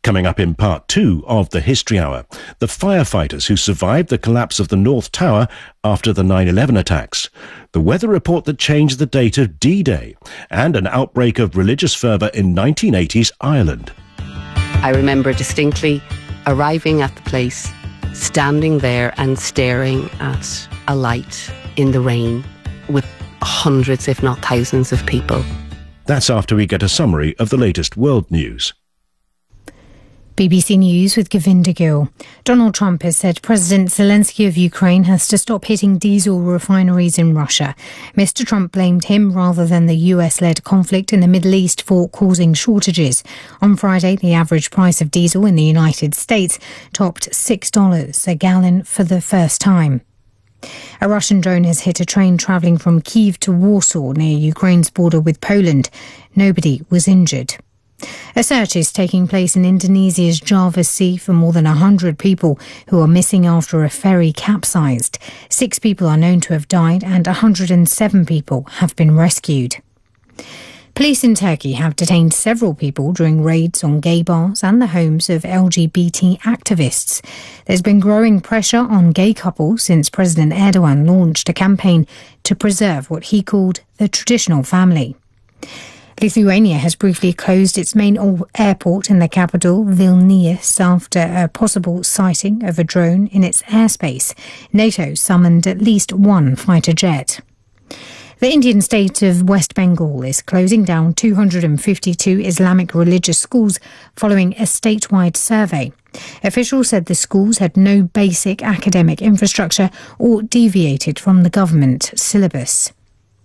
Coming up in part 2 of the History Hour, the firefighters who survived the collapse of the North Tower after the 9/11 attacks, the weather report that changed the date of D-Day, and an outbreak of religious fervour in 1980s Ireland. I remember distinctly arriving at the place, standing there and staring at a light in the rain with hundreds, if not thousands, of people. That's after we get a summary of the latest world news. BBC News with Govinda Gill. Donald Trump has said President Zelensky of Ukraine has to stop hitting diesel refineries in Russia. Mr. Trump blamed him rather than the US-led conflict in the Middle East for causing shortages. On Friday, the average price of diesel in the United States topped $6 a gallon for the first time. A Russian drone has hit a train travelling from Kyiv to Warsaw near Ukraine's border with Poland. Nobody was injured. A search is taking place in Indonesia's Java Sea for more than 100 people who are missing after a ferry capsized. 6 people are known to have died and 107 people have been rescued. Police in Turkey have detained several people during raids on gay bars and the homes of LGBT activists. There's been growing pressure on gay couples since President Erdogan launched a campaign to preserve what he called the traditional family. Lithuania has briefly closed its main airport in the capital, Vilnius, after a possible sighting of a drone in its airspace. NATO summoned at least one fighter jet. The Indian state of West Bengal is closing down 252 Islamic religious schools following a statewide survey. Officials said the schools had no basic academic infrastructure or deviated from the government syllabus.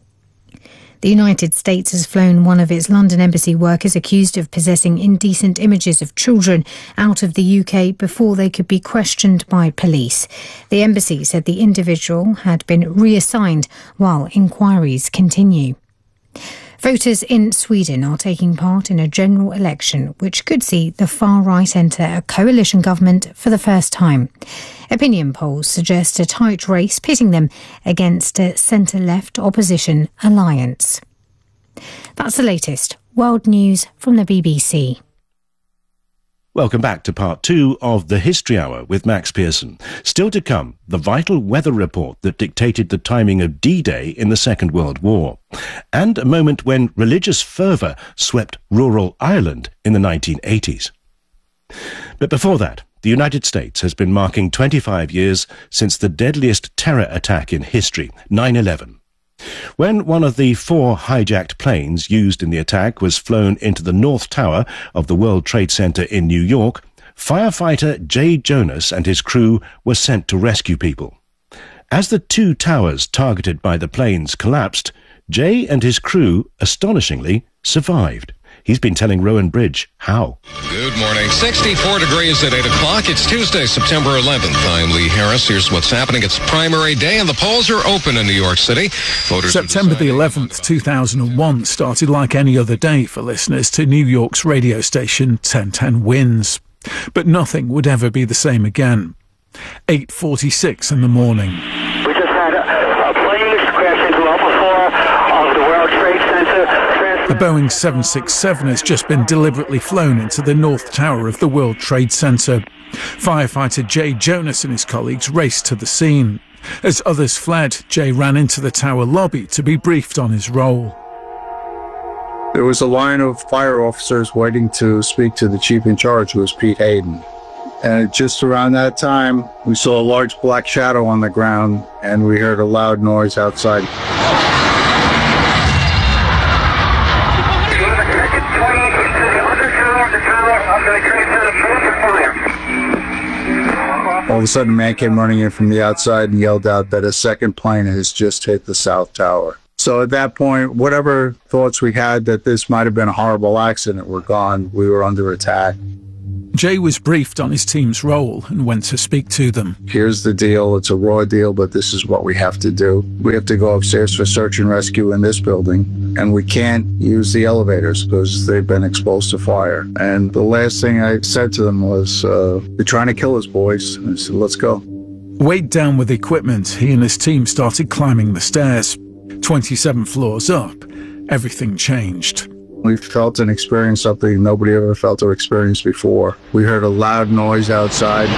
The United States has flown one of its London embassy workers accused of possessing indecent images of children out of the UK before they could be questioned by police. The embassy said the individual had been reassigned while inquiries continue. Voters in Sweden are taking part in a general election which could see the far right enter a coalition government for the first time. Opinion polls suggest a tight race pitting them against a centre-left opposition alliance. That's the latest world news from the BBC. Welcome back to part 2 of the History Hour with Max Pearson. Still to come, the vital weather report that dictated the timing of D-Day in the Second World War, and a moment when religious fervour swept rural Ireland in the 1980s. But before that, the United States has been marking 25 years since the deadliest terror attack in history, 9/11. When one of the 4 hijacked planes used in the attack was flown into the North Tower of the World Trade Center in New York, firefighter Jay Jonas and his crew were sent to rescue people. As the 2 towers targeted by the planes collapsed, Jay and his crew, astonishingly, survived. He's been telling Rowan Bridge how. Good morning. 64 degrees at 8 o'clock. It's Tuesday, September 11th. I'm Lee Harris. Here's what's happening. It's primary day, and the polls are open in New York City. Voters September the 11th, 2001 started like any other day for listeners to New York's radio station 1010 Wins. But nothing would ever be the same again. 8:46 in the morning. We just had a plane crash into level 4 of the World Trade Center. A Boeing 767 has just been deliberately flown into the North Tower of the World Trade Center. Firefighter Jay Jonas and his colleagues raced to the scene. As others fled, Jay ran into the tower lobby to be briefed on his role. There was a line of fire officers waiting to speak to the chief in charge, who was Pete Hayden. And just around that time, we saw a large black shadow on the ground, and we heard a loud noise outside. All of a sudden, a man came running in from the outside and yelled out that a second plane has just hit the South Tower. So at that point, whatever thoughts we had that this might have been a horrible accident were gone. We were under attack. Jay was briefed on his team's role and went to speak to them. Here's the deal. It's a raw deal, but this is what we have to do. We have to go upstairs for search and rescue in this building, and we can't use the elevators because they've been exposed to fire. And the last thing I said to them was, they're trying to kill us, boys. And I said, let's go. Weighed down with equipment, he and his team started climbing the stairs. 27 floors up, everything changed. We felt and experienced something nobody ever felt or experienced before. We heard a loud noise outside.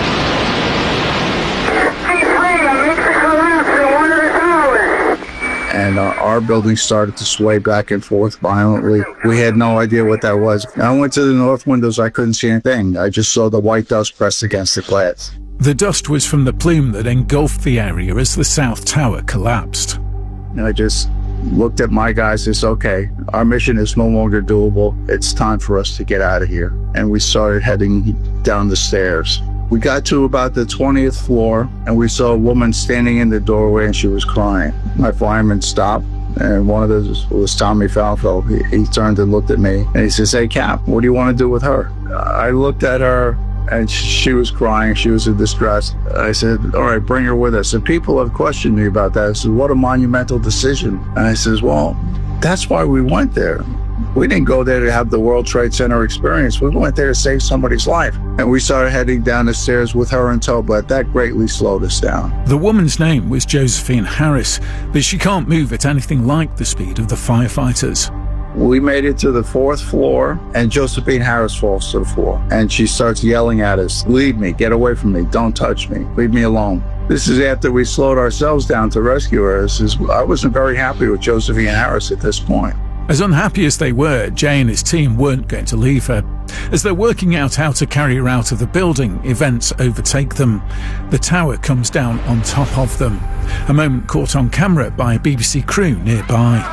And our building started to sway back and forth violently. We had no idea what that was. I went to the north windows. I couldn't see anything. I just saw the white dust pressed against the glass. The dust was from the plume that engulfed the area as the South Tower collapsed. And I just looked at my guys and said, okay, our mission is no longer doable. It's time for us to get out of here. And we started heading down the stairs. We got to about the 20th floor, and we saw a woman standing in the doorway, and she was crying. My fireman stopped, and one of those was Tommy Falco. He turned and looked at me, and he says, hey, Cap, what do you want to do with her? I looked at her, and she was crying. She was in distress. I said, all right, bring her with us. And people have questioned me about that. I said, what a monumental decision. And I says, well, that's why we went there. We didn't go there to have the World Trade Center experience. We went there to save somebody's life. And we started heading down the stairs with her in tow, but that greatly slowed us down. The woman's name was Josephine Harris, but she can't move at anything like the speed of the firefighters. We made it to the 4th floor, and Josephine Harris falls to the floor. And she starts yelling at us, leave me, get away from me, don't touch me, leave me alone. This is after we slowed ourselves down to rescue her. I wasn't very happy with Josephine Harris at this point. As unhappy as they were, Jay and his team weren't going to leave her. As they're working out how to carry her out of the building, events overtake them. The tower comes down on top of them. A moment caught on camera by a BBC crew nearby.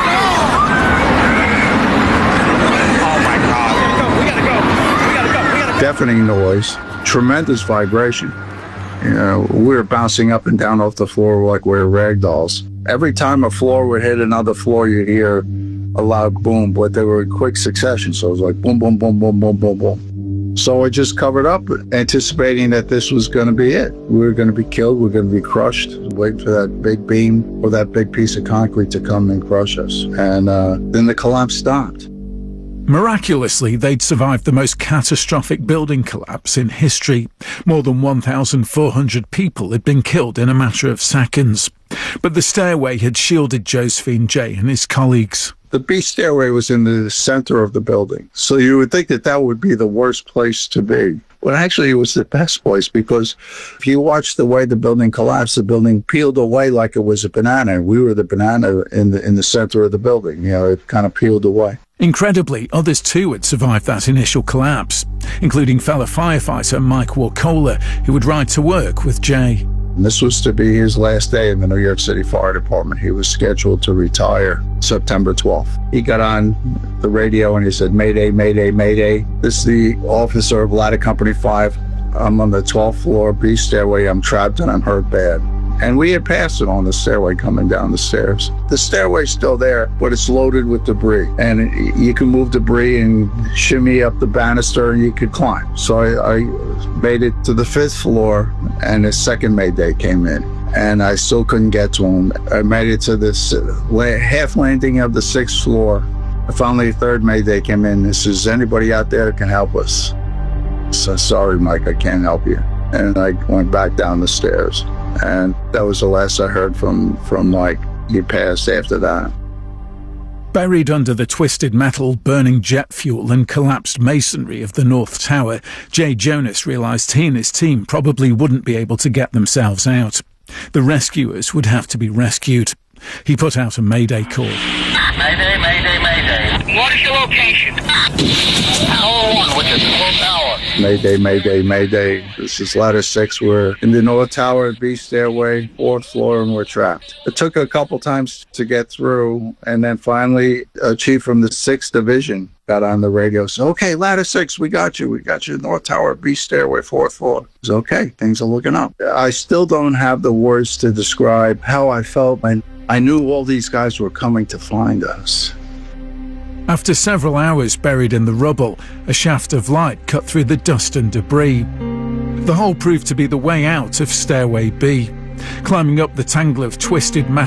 Deafening noise, tremendous vibration. You know, we were bouncing up and down off the floor like we were rag dolls. Every time a floor would hit another floor, you'd hear a loud boom, but they were in quick succession. So it was like boom, boom, boom, boom, boom, boom, boom. So I just covered up, anticipating that this was going to be it. We were going to be killed. We were going to be crushed, waiting for that big beam or that big piece of concrete to come and crush us. And then the collapse stopped. Miraculously, they'd survived the most catastrophic building collapse in history. More than 1,400 people had been killed in a matter of seconds. But the stairway had shielded Josephine, Jay and his colleagues. The B stairway was in the center of the building. So you would think that that would be the worst place to be. Well, actually, it was the best place, because if you watch the way the building collapsed, the building peeled away like it was a banana. We were the banana in the center of the building. You know, it kind of peeled away. Incredibly, others too had survived that initial collapse, including fellow firefighter Mike Warkola, who would ride to work with Jay. And this was to be his last day in the New York City Fire Department. He was scheduled to retire September 12th. He got on the radio and he said, Mayday, Mayday, Mayday. This is the officer of Ladder Company 5. I'm on the 12th floor B stairway. I'm trapped and I'm hurt bad. And we had passed it on the stairway coming down the stairs. The stairway's still there, but it's loaded with debris. And you can move debris and shimmy up the banister and you could climb. So I made it to the 5th floor, and the second Mayday came in. And I still couldn't get to him. I made it to this half landing of the 6th floor. Finally, the third Mayday came in. This is anybody out there that can help us. So sorry, Mike, I can't help you. And I went back down the stairs. And that was the last I heard from Mike. He passed after that. Buried under the twisted metal, burning jet fuel and collapsed masonry of the North Tower, Jay Jonas realised he and his team probably wouldn't be able to get themselves out. The rescuers would have to be rescued. He put out a mayday call. Mayday, mayday, mayday. What is your location? Tower 1, which is the North Tower. Mayday, mayday, mayday. This is Ladder 6. We're in the North Tower, B stairway, 4th floor, and we're trapped. It took a couple times to get through, and then finally a chief from the 6th Division got on the radio, said, okay, Ladder 6, we got you. We got you, North Tower, B stairway, 4th floor. It's okay, things are looking up. I still don't have the words to describe how I felt when I knew all these guys were coming to find us. After several hours buried in the rubble, a shaft of light cut through the dust and debris. The hole proved to be the way out of Stairway B. Climbing up the tangle of twisted metal